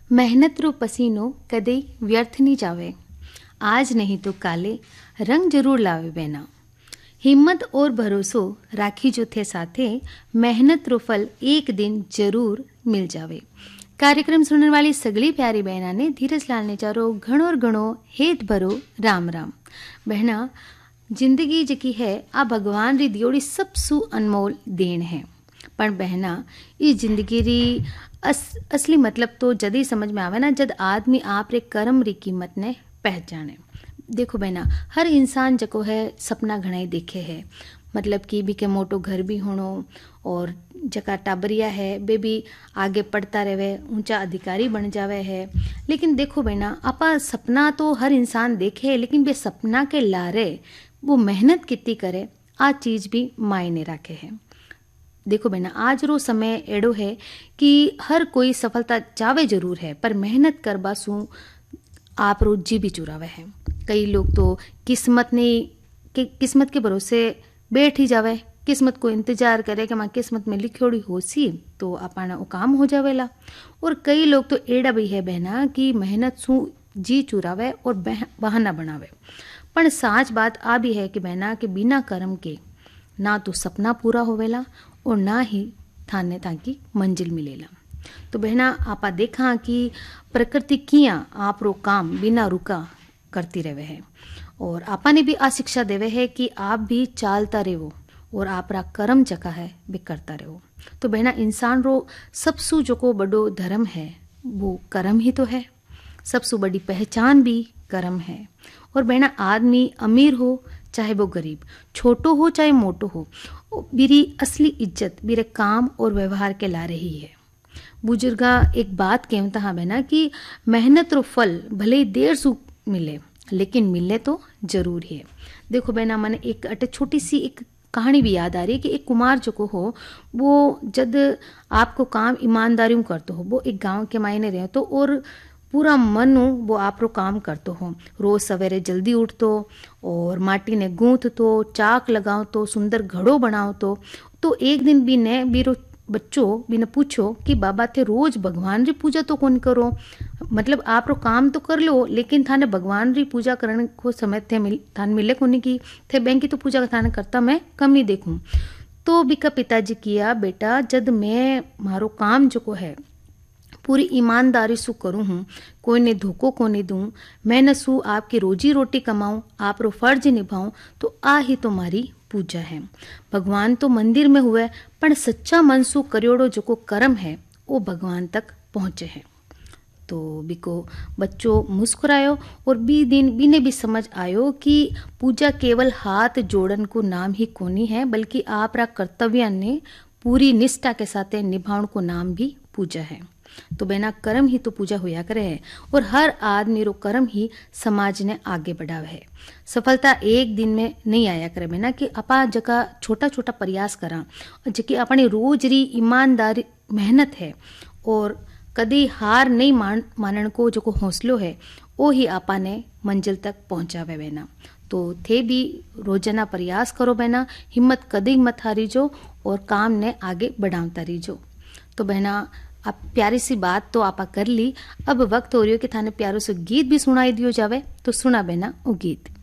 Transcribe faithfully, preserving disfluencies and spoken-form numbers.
मेहनत रो पसीनो कदे व्यर्थ नहीं जावे। आज नहीं तो काले रंग जरूर लावे बहना। हिम्मत और भरोसो राखी जो थे साथे, मेहनत रो फल एक दिन जरूर मिल जावे। कार्यक्रम सुनने वाली सगली प्यारी बहना ने धीरज लाल ने चारो घणो और घणो हेत भरो राम राम। बहना, जिंदगी जकी है आ भगवान री दियोड़ी सबसु अनमोल देन है। पर बहना, इस जिंदगी री अस, असली मतलब तो जद ही समझ में आवे ना जद आदमी आप रे कर्म री कीमत ने पहचाने। देखो बहना, हर इंसान जको है सपना घणाई देखे है, मतलब कि भी के मोटो घर भी होनो और जका टाबरिया है बे भी आगे पढ़ता रहे, ऊंचा अधिकारी बन जावे है। लेकिन देखो बहना, आपा सपना तो हर इंसान देखे है, लेकिन बे सपना के लारे वो मेहनत कितनी करे आ चीज भी मायने रखे है। देखो बहना, आज रो समय एड़ो है कि हर कोई सफलता चावे जरूर है, पर मेहनत करबा सु आप रो जी भी चुरावे है। कई लोग तो किस्मत ने कि किस्मत के भरोसे बैठ ही जावे, किस्मत को इंतजार करे कि मां किस्मत में लिखोड़ी होसी तो अपना वो काम हो जावेला। और कई लोग तो एड़ा भी है बहना कि मेहनत सु जी चुरावे और बहाना बनावे। पर साच बात आ भी है कि बहना कि बिना कर्म के ना तो सपना पूरा होवेला और ना ही थाने ताकि मंजिल मिलेला। तो बहना, आपा देखा कि प्रकृति किया आप रो काम बिना रुका करती रहे है और आपा ने भी आ शिक्षा देवे है कि आप भी चालता रहो और आप रा कर्म जका है भी करता रहो। तो बहना, इंसान रो सबसु जो को बड़ो धर्म है वो कर्म ही तो है, सबसु बड़ी पहचान भी कर्म है। और बहना, आदमी अमीर हो चाहे वो गरीब, छोटो हो चाहे मोटो हो, मेरी असली इज्जत मेरे काम और व्यवहार के ला रही है। बुजुर्गा एक बात कहता है बहना कि मेहनत रो फल भले ही देर से मिले लेकिन मिले तो जरूर है। देखो बहना, मैंने एक अटे छोटी सी एक कहानी भी याद आ रही है कि एक कुमार जो को हो वो जब आपको काम ईमानदारी करते हो, वो एक गांव के मायने रहे तो और पूरा मन वो आप रो काम करते हो। रोज सवेरे जल्दी उठतो और माटी ने गूंथ तो चाक लगाओ तो सुंदर घड़ो बनाओ तो तो एक दिन भी ने बीरो बच्चों भी ने पूछो कि बाबा थे रोज भगवान री पूजा तो कौन करो, मतलब आप रो काम तो कर लो लेकिन थाने भगवान री पूजा करने को समय थे मिल, थाने मिले कोनी की थे बैंक की तो पूजा थाने करता मैं कम नहीं देखूं। तो बिका पिताजी किया, बेटा जद मैं मारो काम जो को है पूरी ईमानदारी सु करूँ हूँ, कोई ने धोखो को नहीं दूँ, मैं न सु आपकी रोजी रोटी कमाऊँ, आप रो फर्ज निभाऊँ, तो आ ही तो मारी पूजा है। भगवान तो मंदिर में हुए पर सच्चा मन सु करियोड़ो जो को कर्म है वो भगवान तक पहुँचे है। तो बिको बच्चों मुस्कुरायो और बी दिन बीने भी समझ आयो कि पूजा केवल हाथ जोड़न को नाम ही कोनी है, बल्कि आप रा कर्तव्य ने पूरी निष्ठा के साथ निभाउण को नाम भी पूजा है। तो बहना, कर्म ही तो पूजा होया करे है और हर आदमी रो कर्म ही समाज ने आगे बढ़ावे है। सफलता एक दिन में नहीं आया करे बहना कि अपा जका छोटा छोटा प्रयास करा जकी अपनी रोज री ईमानदारी मेहनत है और कदी हार नहीं मान मानन को जो को हौसलो है वो ही आपा ने मंजिल तक पहुंचावे बहना। तो थे भी रोजाना प्रयास करो बहना, हिम्मत कदी मत हारी जो और काम ने आगे बढ़ावता रहीजो। तो बहना, आप प्यारी सी बात तो आपा कर ली, अब वक्त हो रही हो कि थाने प्यारो से गीत भी सुनाई दियो जावे, तो सुना बहना वो गीत।